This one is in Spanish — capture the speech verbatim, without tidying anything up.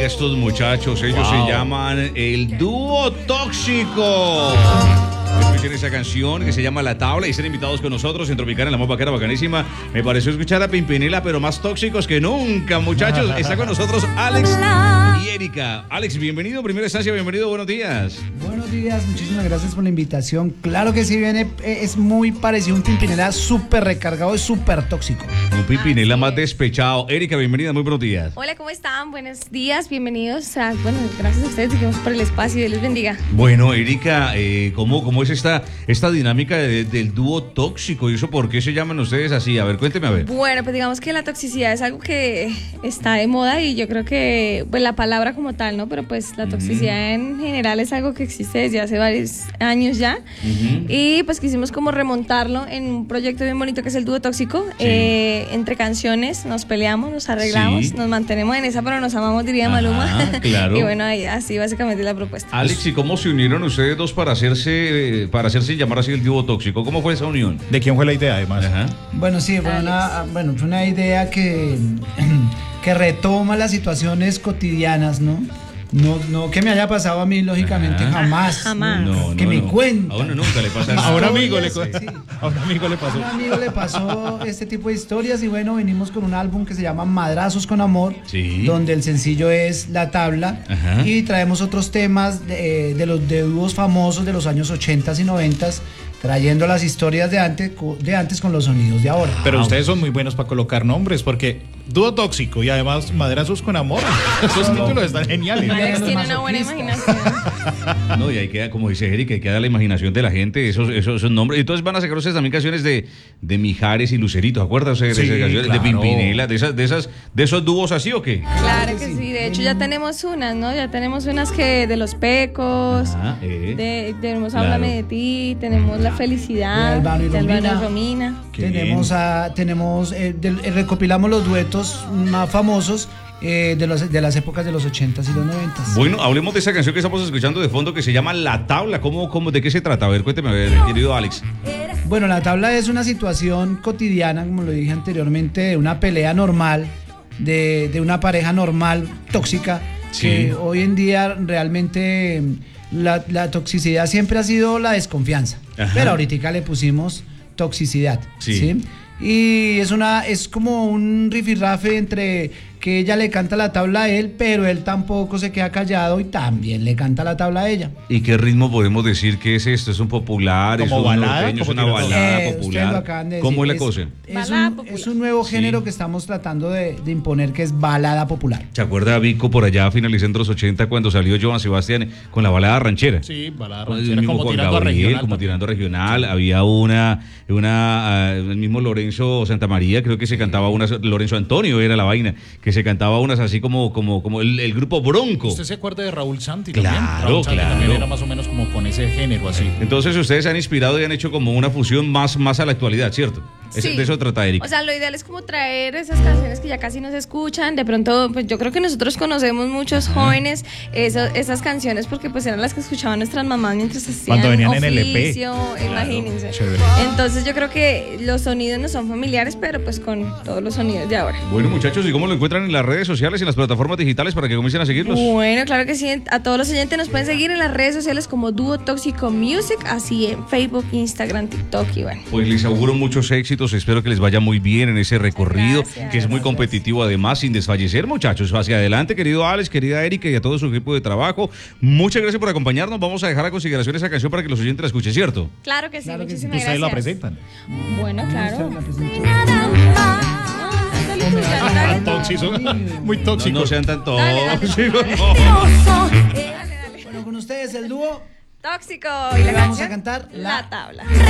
Oiga, estos muchachos, ellos wow. se llaman el Dúo Tóxico. Escuchen esa canción que se llama La Tabla y están invitados con nosotros en Tropicana, la más vaquera, bacanísima. Me pareció escuchar a Pimpinela, pero más tóxicos que nunca, muchachos. Está con nosotros Alex y Erika. Alex, bienvenido, primera instancia, bienvenido, buenos días. Buenos días, muchísimas gracias por la invitación. Claro que sí, viene, es muy parecido a un Pimpinela súper recargado y súper tóxico. Un Pimpinela más despechado. Erika, bienvenida, muy buenos días. Hola, ¿cómo están? Buenos días, bienvenidos. A, bueno, gracias a ustedes, digamos, por el espacio y Dios les bendiga. Bueno, Erika, eh, ¿cómo, ¿cómo es esta, esta dinámica de, del dúo tóxico? ¿Y eso por qué se llaman ustedes así? A ver, cuénteme a ver. Bueno, pues digamos que la toxicidad es algo que está de moda y yo creo que, pues la palabra como tal, ¿no? Pero pues la toxicidad uh-huh. en general es algo que existe desde hace varios años ya. Uh-huh. Y pues quisimos como remontarlo en un proyecto bien bonito que es el dúo tóxico. Sí. Eh, entre canciones nos peleamos, nos arreglamos, sí. nos mantenemos en esa, pero nos amamos, diría Ajá, Maluma. Claro. Y bueno, ahí, así básicamente la propuesta. Alex, ¿y cómo se unieron ustedes dos para hacerse, para hacerse llamar así el dúo tóxico? ¿Cómo fue esa unión? ¿De quién fue la idea, además? Ajá. Bueno, sí, fue una, bueno, fue una idea que, que retoma las situaciones cotidianas, ¿no? No, no que me haya pasado a mí, lógicamente, Ajá. jamás. Jamás. No, que no, me no. cuenta. A uno nunca le pasa nada. A un amigo le, sí. a un amigo le pasó. A un amigo le pasó este tipo de historias y bueno, venimos con un álbum que se llama Madrazos con Amor, sí. donde el sencillo es La Tabla. Ajá. Y traemos otros temas de, de los de dúos famosos de los años ochentas y noventas, trayendo las historias de antes, de antes con los sonidos de ahora. Pero ah, ustedes son muy buenos para colocar nombres, porque dúo tóxico y además Madrazos con Amor. Esos no, títulos están geniales. Alex tiene una buena imaginación. No, y ahí queda, como dice Erika, hay que dar la imaginación de la gente, esos, esos, esos nombres. Y entonces van a sacar ustedes también canciones de, de Mijares y Lucerito, ¿acuerdas? Sí, de, de, claro. de Pimpinela, de esas, de esas, de esos dúos así, ¿o qué? Claro que sí, de hecho ya tenemos unas, ¿no? Ya tenemos unas que de Los Pecos, Ajá, eh, de, tenemos claro. Háblame de ti, tenemos La Felicidad, de Albano y de Romina. Albano y Romina. Tenemos, a, tenemos eh, de, eh, recopilamos los duetos más famosos eh, de, los, de las épocas de los ochentas y los noventas. Bueno, hablemos de esa canción que estamos escuchando de fondo que se llama La Tabla. ¿Cómo, cómo, ¿De qué se trata? A ver, cuénteme, a ver, querido Alex. Bueno, La Tabla es una situación cotidiana, como lo dije anteriormente, de una pelea normal, de, de una pareja normal, tóxica, sí. que hoy en día realmente la, la toxicidad siempre ha sido la desconfianza. Ajá. Pero ahorita le pusimos toxicidad, ¿sí? ¿sí? Y es una es como un rifirrafe entre que ella le canta la tabla a él, pero él tampoco se queda callado y también le canta la tabla a ella. ¿Y qué ritmo podemos decir que es esto? ¿Es un popular? ¿Como ¿Es un balada? norteño? ¿Es una balada eh, popular? ¿Cómo es la cosa? Es un, es un nuevo género sí. que estamos tratando de, de imponer, que es balada popular. ¿Se acuerda Vico por allá finalizando los ochenta cuando salió Joan Sebastián con la balada ranchera? Sí, balada ranchera, como tirando Gabriel, a regional. Como tirando a regional. Había una, una uh, el mismo Lorenzo Santamaría, creo que se cantaba una, Lorenzo Antonio era la vaina, que se cantaba unas así como, como, como el, el grupo Bronco. ¿Usted se acuerda de Raúl Santi claro, también? Raúl Santi claro. también era más o menos como con ese género así. Entonces ustedes se han inspirado y han hecho como una fusión más, más a la actualidad, ¿cierto? Sí. De eso trata Erika. O sea, lo ideal es como traer esas canciones que ya casi no se escuchan. De pronto, pues yo creo que nosotros conocemos muchos Ajá. jóvenes eso, esas canciones porque pues eran las que escuchaban nuestras mamás mientras hacían cuando venían oficio, en el E P. Imagínense. Claro. Entonces yo creo que los sonidos no son familiares, pero pues con todos los sonidos de ahora. Bueno, muchachos, ¿y cómo lo encuentran en las redes sociales y en las plataformas digitales para que comiencen a seguirlos? Bueno, claro que sí. A todos los oyentes nos pueden seguir en las redes sociales como Dúo Tóxico Music, así en Facebook, Instagram, TikTok y bueno. Pues les auguro muchos éxitos, espero que les vaya muy bien en ese recorrido, gracias, que es muy gracias. competitivo además, sin desfallecer, muchachos. Hacia adelante, querido Alex, querida Erika y a todo su equipo de trabajo. Muchas gracias por acompañarnos. Vamos a dejar a consideración esa canción para que los oyentes la escuchen, ¿cierto? Claro que sí, claro que muchísimas sí. gracias. ¿Ustedes la presentan? Bueno, claro. Tóxicos, muy tóxicos. No, no sean tan tóxicos. Bueno, con ustedes el dúo Tóxico y la vamos canción a cantar La Tabla.